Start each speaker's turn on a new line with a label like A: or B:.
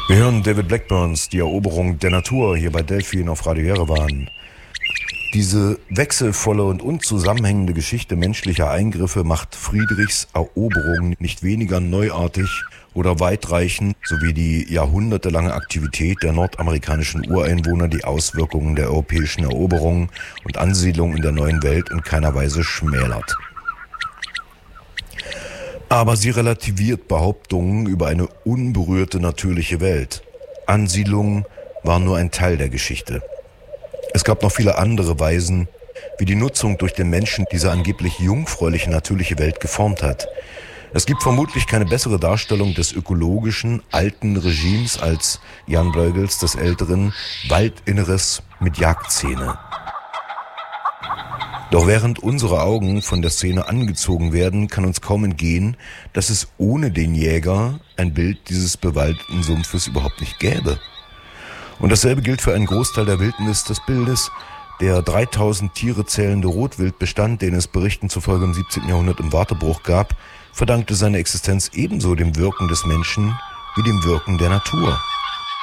A: Wir hören David Blackburns Die Eroberung der Natur hier bei Delphin auf Radio Yerevan. Diese wechselvolle und unzusammenhängende Geschichte menschlicher Eingriffe macht Friedrichs Eroberung nicht weniger neuartig oder weitreichend, sowie die jahrhundertelange Aktivität der nordamerikanischen Ureinwohner die Auswirkungen der europäischen Eroberung und Ansiedlung in der neuen Welt in keiner Weise schmälert. Aber sie relativiert Behauptungen über eine unberührte natürliche Welt. Ansiedlung war nur ein Teil der Geschichte. Es gab noch viele andere Weisen, wie die Nutzung durch den Menschen diese angeblich jungfräuliche natürliche Welt geformt hat. Es gibt vermutlich keine bessere Darstellung des ökologischen, alten Regimes als Jan Bruegels des Älteren Waldinneres mit Jagdszene. Doch während unsere Augen von der Szene angezogen werden, kann uns kaum entgehen, dass es ohne den Jäger ein Bild dieses bewaldeten Sumpfes überhaupt nicht gäbe. Und dasselbe gilt für einen Großteil der Wildnis des Bildes. Der 3000 Tiere zählende Rotwildbestand, den es Berichten zufolge im 17. Jahrhundert im Wartebruch gab, verdankte seine Existenz ebenso dem Wirken des Menschen wie dem Wirken der Natur.